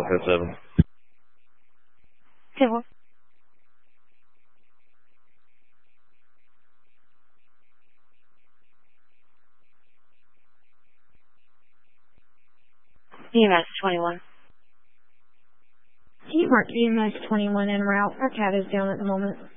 code 7. Okay, well. EMS 21. Can you mark EMS 21 en route? Our cat is down at the moment.